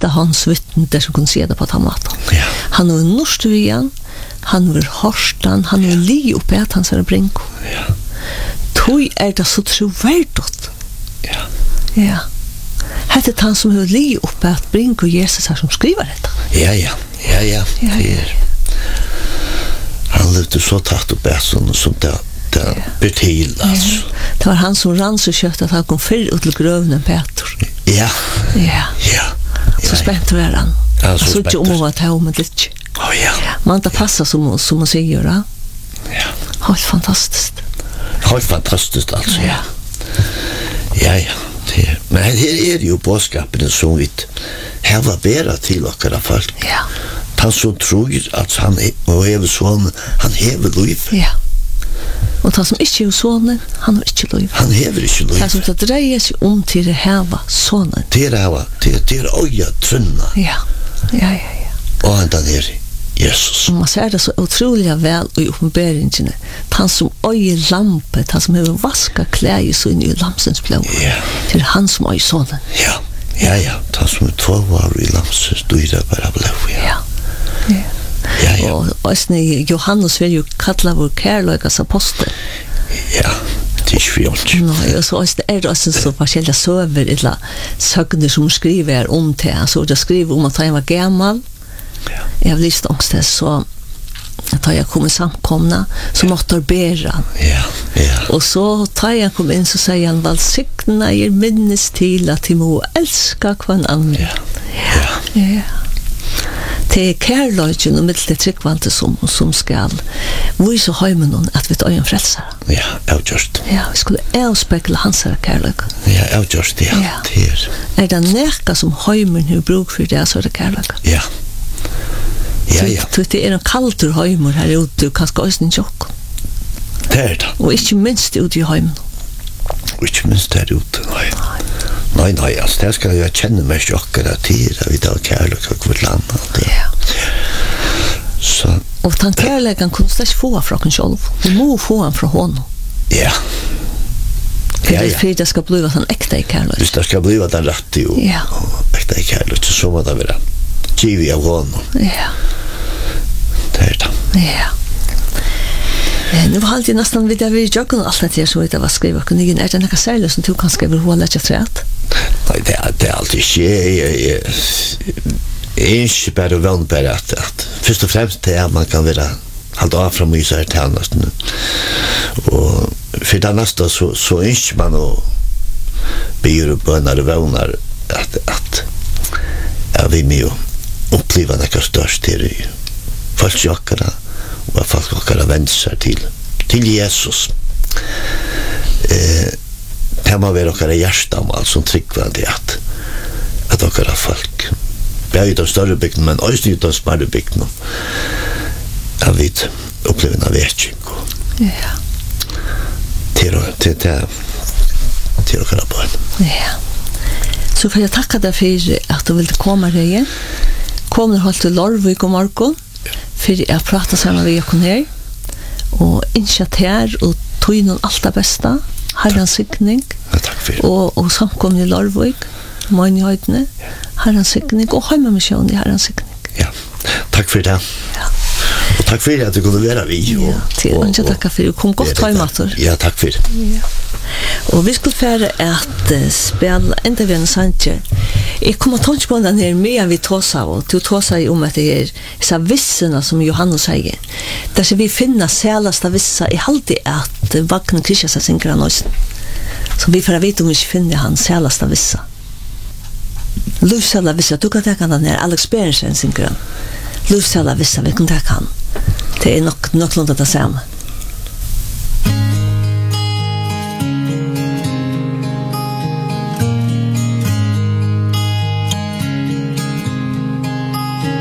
sista hans vittne där som kunde se det på tomaten. Ja. Han var norsk vi igen, han var horstan, han var li uppe att han ser brinko. Ja. Tog det så trovärdigt. Ja. Ja. Hette han som har li uppe att brinko Jesus här som skriver detta. Ja. Det är han levde så tatt upp som det betyder alltså. Det var han som rann så kött att han kom förr ut till grövnen Peter. Ja. Så spänt var han. Ja, så spänt. Så inte om att ha med lite. Ja. Man tar passa som man säger, ja. Ja. Helt fantastiskt. Helt fantastiskt alltså. Ja. Men här är ju bådskapen som vi har bära till åkara folk. Ja. Han som tror att han är son, han hever liv. Ja. Och han som inte är sonen, han har inte liv. Han hever inte liv. Han som det dreier sig om till det heva sonen. Till öja trunna. Ja. Och han där Jesus. Man ser det så otroligt väl i uppenbarelsen. Han som öjer lampet, han som har vaskat kläder så in i lampsens blå. Ja. Det är han som öjer sonen. Ja. Han som 2 år i lampsens dyra bara blå. Ja. Og Johannes vil jo kalla vår kærløykas apostel. Ja, det er svjort. Nei, og så er det også så forskjellige søver, eller søgner som skriver om det. Så det skriver om at han var gammal. Jeg har lyst ångsted, så da jeg kom i samkomna, så måtte jeg bære. Ja. Og så da jeg kom inn, så sier han, valsikna minnes til at de må elska hver annen. Ja. Det er kærløyden og middel tryggvante som skal vise heimen at vi tar en frelsere. Ja, avgjørst. Ja, vi skulle avspekle hans kærløyden. Ja, avgjørst, ja. Er det nekka som heimen har bruk for det, så er det kærløyden. Ja. Det er en kaltur heimer her ute, kanskje også en tjokk. Det er det. Og ikke minst ute i heimen. Og ikke minst her ute, Nei, altså, det skal jeg kjenne meg sjokkere til, vi tar kærløk og hvert land. Ja. Så. Og den kærløken kunne du ikke få fra den selv. Du må få den fra hånden. Ja. For det skal bli den ekte kærløk. Hvis det skal bli den rette og ekte kærløk, så må det være givet av hånden. Ja. Det er det. Ja. Nu var alltid nästan vid jag vill jogga och allt det så vet jag vad skriva och ingen är det några säljer som du kan skriva hur lätt jag tror. Nej, det är alltid ske är bara väl bara att först och främst det är man kan vara halt av från mig så här tjänst nu. Och för det nästa så är man och blir på när det vånar att jag vill mig uppleva det störst till folk jockar och folk åker vänder sig till Jesus. Det må være åkere hjertemål som tryggvandig at åkere folk i de større bygdene, men også i de smarte bygdene jeg vet opplevende vekking til åkere barn. Ja. Så får jeg takke deg for at du ville komme her igjen. Kommer holdt til Lorvik og Marko for jeg prater sammen med dere her og initiater og tog noen alt det beste Herrens sikning og samkomne i Lorvik Møgnehøydene Herrens sikning og Heimamisjonen i Herrens sikning. Ja, takk for det. Ja. Og takk for at du kunne være vi. Ja, til takk for du kom godt heimater. Ja, takk for det. Ja. Og vi skulle fære at spille enda vi en sanje. Jeg kommer til på den her med vi tåsa og du tåsa om at det er disse vissene som Johannes sier. Der skal vi finne sæleste vissa i halvdig at Vagne Kristiansen synker han også. Så vi får vite om vi ikke finner han sæleste vissa. Lusala vissa, du kan tenke den her Alex Berensen synker han. Lusala vissa, vi kan tenke han. Det er nok det samme.